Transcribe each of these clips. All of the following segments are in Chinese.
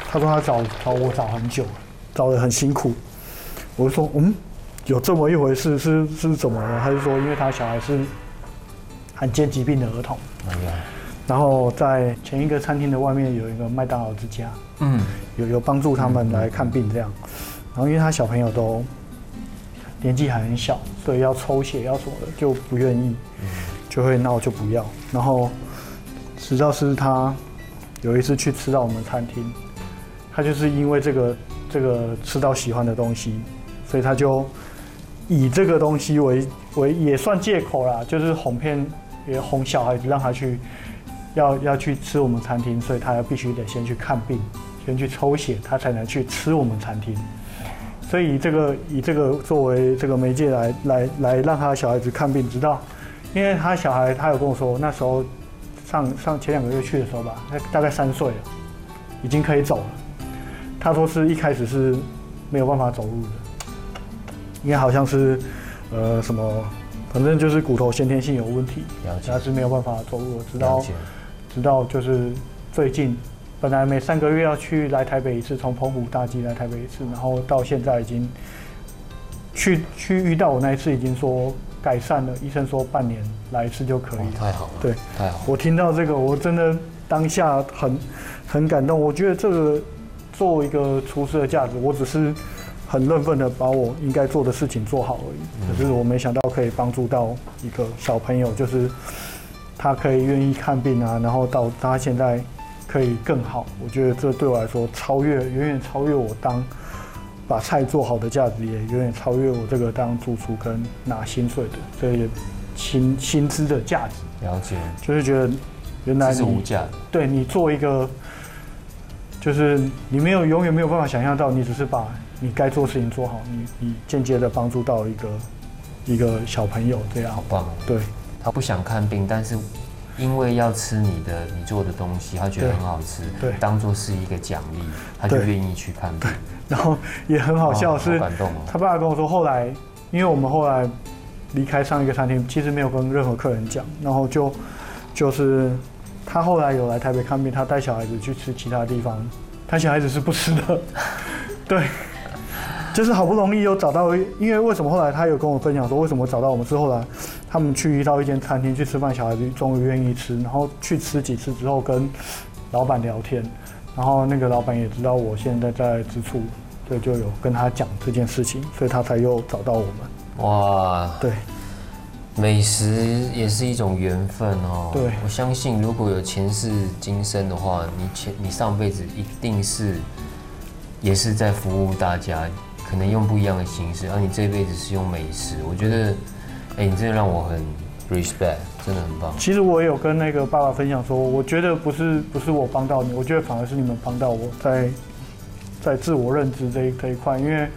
他说他找我找很久，找得很辛苦。我就说有这么一回事，是怎么了？他就说因为他小孩是罕见疾病的儿童。哎呀。然后在前一个餐厅的外面有一个麦当劳之家，有帮助他们来看病这样。然后因为他小朋友都年纪还很小，所以要抽血要什么的就不愿意，就会闹就不要。然后直到是他有一次去吃到我们餐厅，他就是因为这个吃到喜欢的东西，所以他就以这个东西为也算借口啦，就是也哄小孩子让他去。要去吃我们餐厅，所以他必须得先去看病，先去抽血，他才能去吃我们餐厅。所以以这个作为这个媒介来让他小孩子看病，直到因为他小孩他有跟我说，那时候前2个月去的时候吧，大概3岁了，已经可以走了。他说是一开始是没有办法走路的，因为好像是什么，反正就是骨头先天性有问题，他是没有办法走路的，直到就是最近，本来每3个月要来台北一次，从澎湖大基来台北一次，然后到现在已经去遇到我那一次已经说改善了，医生说半年来一次就可以了。 太好了， 对， 太好了。 我听到这个，我真的当下很感动。我觉得这个作为一个厨师的价值，我只是很认份的把我应该做的事情做好而已。可是我没想到可以帮助到一个小朋友，就是他可以愿意看病啊，然后到他现在可以更好。我觉得这对我来说远远超越我把菜做好的价值，也远远超越我这个当主厨跟拿薪水的这些薪资的价值。 了解， 就是觉得原来这是无价的。对， 你做一个，就是你永远没有办法想象到，你只是把你该做的事情做好，你间接的帮助到一个小朋友，这样好棒。 对， 他不想看病，但是因为要吃你做的东西，他觉得很好吃，对，当做是一个奖励，他就愿意去看病。 然后也很好笑是， 好感动哦。 他爸爸跟我说，后来因为我们后来离开上一个餐厅，其实没有跟任何客人讲，然后就是他后来有来台北看病，他带小孩子去吃其他地方，他小孩子是不吃的，对。就是好不容易有找到，因为为什么后来他有跟我分享说，为什么找到我们之后呢？他们去到一间餐厅去吃饭，小孩子终于愿意吃，然后去吃几次之后跟老板聊天，然后那个老板也知道我现在在吃醋，对，就有跟他讲这件事情，所以他才又找到我们。哇，对， 美食也是一种缘分哦。 对， 我相信如果有前世今生的话，你上辈子一定也是在服务大家。可能用不一样的形式，而你这辈子是用美食，我觉得，你真的让我很 respect， 真的很棒。 其实我也有跟那个爸爸分享说，我觉得不是我帮到你，我觉得反而是你们帮到我在自我认知这一块，因为，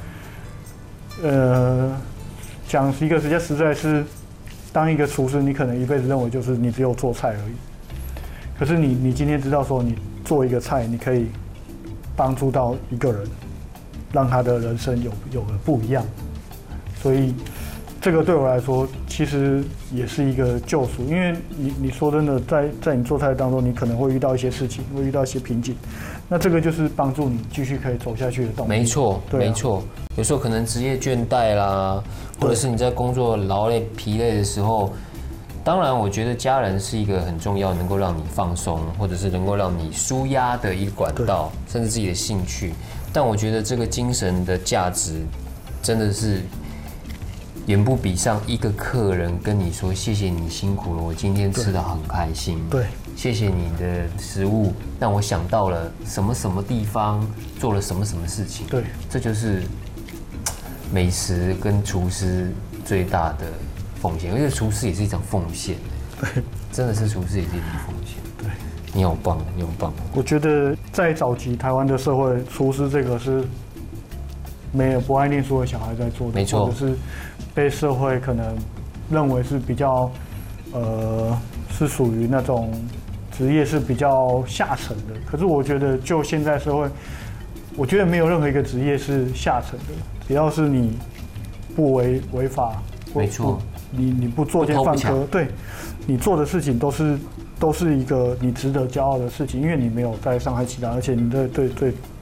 讲一个比较实在是，当一个厨师，你可能一辈子认为就是你只有做菜而已，可是你今天知道说你做一个菜，你可以帮助到一个人。让他的人生有了不一样，所以这个对我来说其实也是一个救赎。因为你说真的，在你做菜当中，你可能会遇到一些事情，会遇到一些瓶颈，那这个就是帮助你继续可以走下去的动力。 没错， 对啊， 没错。有时候可能职业倦怠啦，或者是你在工作劳累疲累的时候，当然我觉得家人是一个很重要，能够让你放松，或者是能够让你抒压的一个管道，甚至自己的兴趣。但我觉得这个精神的价值，真的是远不比上一个客人跟你说谢谢你辛苦了，我今天吃得很开心。 对， 谢谢你的食物让我想到了什么什么地方做了什么什么事情。 对， 这就是美食跟厨师最大的奉献，而且厨师也是一种奉献。 对， 真的是厨师也是一种奉献。对。你好棒，你好棒！ 我觉得在早期台湾的社会，厨师这个是没有不爱念书的小孩在做的， 没错， 或者是被社会可能认为是比较是属于那种职业是比较下层的。可是我觉得就现在社会，我觉得没有任何一个职业是下层的，只要是你不违法， 没错， 你不作奸犯科，对你做的事情都是一个你值得骄傲的事情，因为你没有在伤害其他，而且你对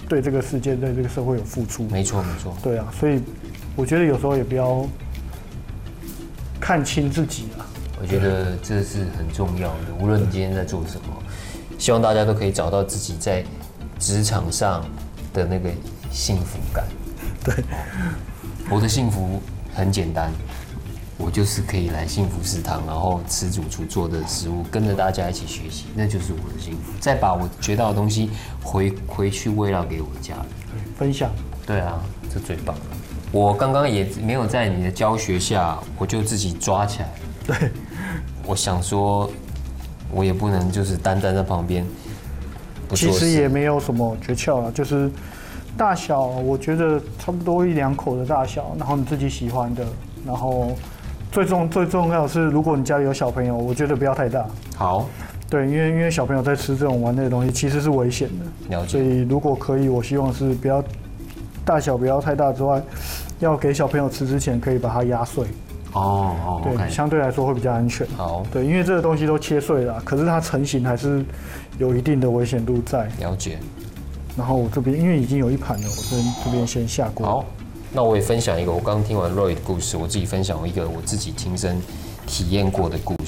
对这个世界、对这个社会有付出。 没错，没错。 对啊，所以我觉得有时候也不要看清自己啊。 我觉得这是很重要的，无论你今天在做什么，希望大家都可以找到自己在职场上的那个幸福感。 对， 我的幸福很简单，我就是可以来幸福食堂，然后吃主厨做的食物，跟着大家一起学习，那就是我的幸福。再把我学到的东西回去慰劳给我的家人， 分享。 对啊，这最棒了。我刚刚也没有在你的教学下，我就自己抓起来。 对， 我想说，我也不能就是单站在旁边不做事。 其实也没有什么诀窍啊，就是大小，我觉得差不多1-2口的大小，然后你自己喜欢的，然后最重要的是，如果你家里有小朋友，我觉得不要太大。 好， 对，因为小朋友在吃这种玩类的东西，其实是危险的。 了解。 所以如果可以，我希望是不要大小不要太大之外，要给小朋友吃之前可以把它压碎。 哦， 对， okay 相对来说会比较安全。 好， 对，因为这个东西都切碎了，可是它成型还是有一定的危险度在。 了解。 然后我这边因为已经有一盘了，我这边先下锅。 好，那我也分享一个，我刚听完 Roy 的故事，我自己分享一个我自己亲身体验过的故